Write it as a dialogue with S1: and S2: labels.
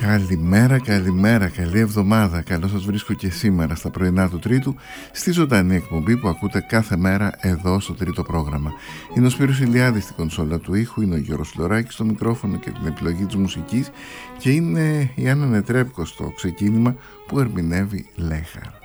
S1: Καλημέρα, καλημέρα, καλή εβδομάδα. Καλώς σας βρίσκω και σήμερα στα πρωινά του Τρίτου, στη ζωντανή εκπομπή που ακούτε κάθε μέρα εδώ στο τρίτο πρόγραμμα. Είναι ο Σπύρος Ηλιάδης στην κονσόλα του ήχου, είναι ο Γιώργος Λωράκης στο μικρόφωνο και την επιλογή της μουσικής και είναι η Άννα Νετρέπκο στο ξεκίνημα που ερμηνεύει Λέχαρ.